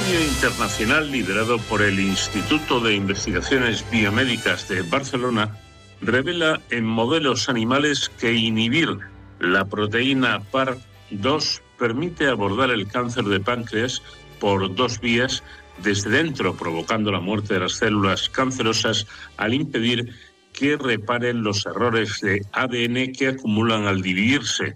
estudio internacional liderado por el Instituto de Investigaciones Biomédicas de Barcelona revela en modelos animales que inhibir la proteína PAR2 permite abordar el cáncer de páncreas por dos vías desde dentro, provocando la muerte de las células cancerosas al impedir que reparen los errores de ADN que acumulan al dividirse,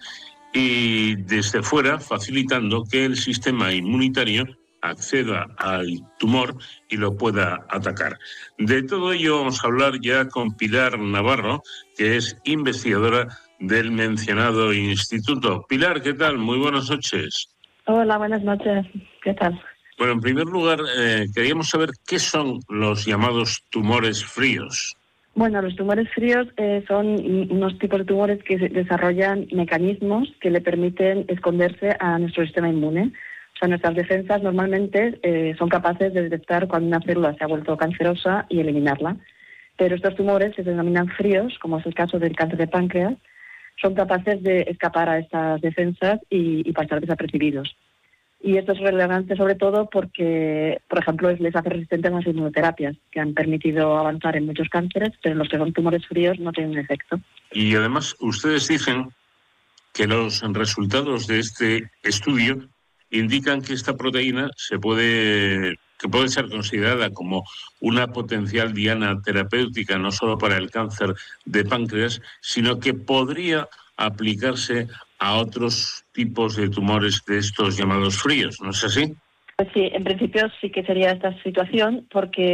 y desde fuera facilitando que el sistema inmunitario acceda al tumor y lo pueda atacar. De todo ello vamos a hablar ya con Pilar Navarro, que es investigadora del mencionado instituto. Pilar, ¿qué tal? Muy buenas noches. Hola, buenas noches. ¿Qué tal? Bueno, en primer lugar, queríamos saber qué son los llamados tumores fríos. Bueno, los tumores fríos son unos tipos de tumores que desarrollan mecanismos que le permiten esconderse a nuestro sistema inmune. O sea, nuestras defensas normalmente son capaces de detectar cuando una célula se ha vuelto cancerosa y eliminarla. Pero estos tumores se denominan fríos, como es el caso del cáncer de páncreas, son capaces de escapar a estas defensas y pasar desapercibidos. Y esto es relevante sobre todo porque, por ejemplo, les hace resistentes a las inmunoterapias, que han permitido avanzar en muchos cánceres, pero en los que son tumores fríos no tienen efecto. Y además, ustedes dicen que los resultados de este estudio indican que esta proteína puede ser considerada como una potencial diana terapéutica, no solo para el cáncer de páncreas, sino que podría aplicarse a otros tipos de tumores de estos llamados fríos, ¿no es así? Pues sí, en principio sí que sería esta situación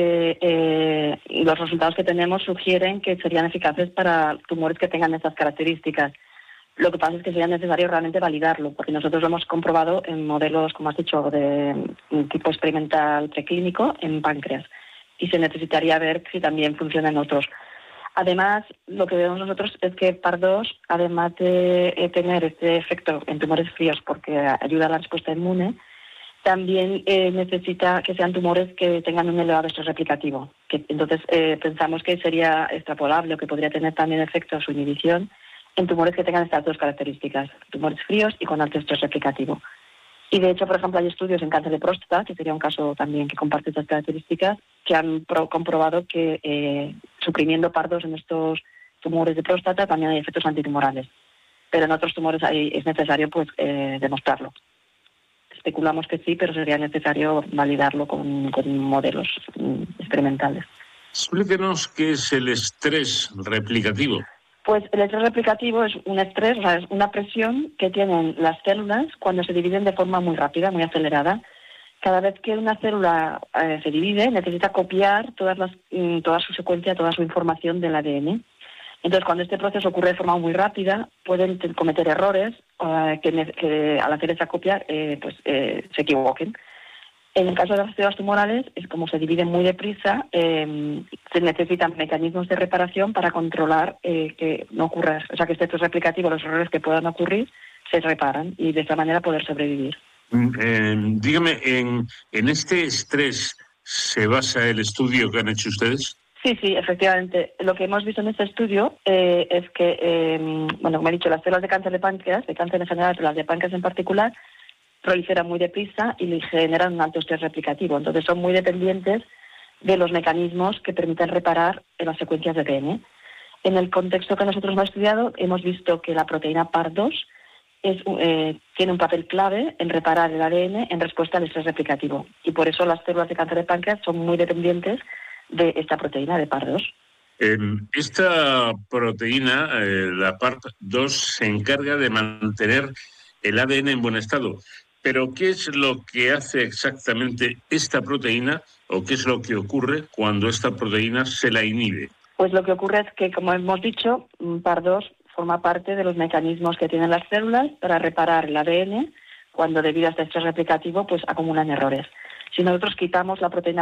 porque los resultados que tenemos sugieren que serían eficaces para tumores que tengan estas características. Lo que pasa es que sería necesario realmente validarlo, porque nosotros lo hemos comprobado en modelos, como has dicho, de un tipo experimental preclínico en páncreas, y se necesitaría ver si también funciona en otros. Además, lo que vemos nosotros es que PAR2, además de tener este efecto en tumores fríos porque ayuda a la respuesta inmune, también necesita que sean tumores que tengan un elevado estrés replicativo. Entonces, pensamos que sería extrapolable o que podría tener también efecto su inhibición en tumores que tengan estas dos características, tumores fríos y con alto estrés replicativo. Y de hecho, por ejemplo, hay estudios en cáncer de próstata, que sería un caso también que comparte estas características, que han comprobado que suprimiendo PAR2 en estos tumores de próstata también hay efectos antitumorales. Pero en otros tumores es necesario demostrarlo. Especulamos que sí, pero sería necesario validarlo con modelos experimentales. Explíquenos qué es el estrés replicativo. Pues el estrés replicativo es un estrés, o sea, es una presión que tienen las células cuando se dividen de forma muy rápida, muy acelerada. Cada vez que una célula se divide, necesita copiar toda su secuencia, toda su información del ADN. Entonces, cuando este proceso ocurre de forma muy rápida, pueden cometer errores que al hacer esa copia se equivoquen. En el caso de las células tumorales, es como se dividen muy deprisa, se necesitan mecanismos de reparación para controlar que no ocurra, o sea, que este estrés replicativo, los errores que puedan ocurrir, se reparan y de esta manera poder sobrevivir. Dígame, ¿en este estrés se basa el estudio que han hecho ustedes? Sí, efectivamente. Lo que hemos visto en este estudio es que, como he dicho, las células de cáncer de páncreas, de cáncer en general, pero las de páncreas en particular, proliferan muy deprisa y generan un alto estrés replicativo. Entonces son muy dependientes de los mecanismos que permiten reparar en las secuencias de ADN. En el contexto que nosotros hemos estudiado, hemos visto que la proteína PAR2 tiene un papel clave en reparar el ADN en respuesta al estrés replicativo. Y por eso las células de cáncer de páncreas son muy dependientes de esta proteína de PAR2. Esta proteína, la PAR2, se encarga de mantener el ADN en buen estado. Pero, ¿qué es lo que hace exactamente esta proteína o qué es lo que ocurre cuando esta proteína se la inhibe? Pues lo que ocurre es que, como hemos dicho, PAR2 forma parte de los mecanismos que tienen las células para reparar el ADN cuando, debido a este estrés replicativo, acumulan errores. Si nosotros quitamos la proteína